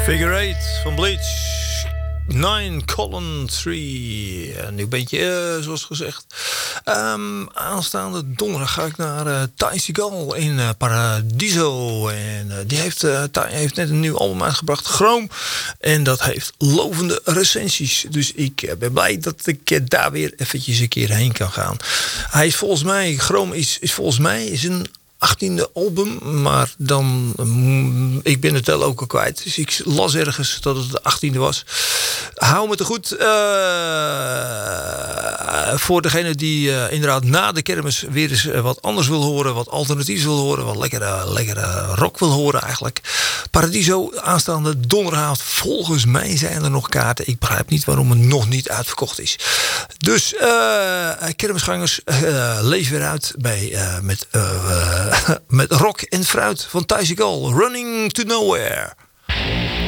Figure 8 van Bleach. 9 colon 3. Een nieuw bandje, zoals gezegd. Aanstaande donderdag ga ik naar Ty Segall in Paradiso. En die heeft net een nieuw album uitgebracht, Chrome. En dat heeft lovende recensies. Dus ik ben blij dat ik daar weer eventjes een keer heen kan gaan. Hij is volgens mij, Chrome is volgens mij een 18e album, maar dan ik ben het wel ook al kwijt. Dus ik las ergens dat het de 18e was. Hou me te goed. Voor degene die inderdaad na de kermis weer eens wat anders wil horen, wat alternatiefs wil horen, wat lekkere rock wil horen eigenlijk. Paradiso aanstaande donderdagavond. Volgens mij zijn er nog kaarten. Ik begrijp niet waarom het nog niet uitverkocht is. Dus kermisgangers, leef weer uit met rock en fruit van Ty Segall. Running to Nowhere.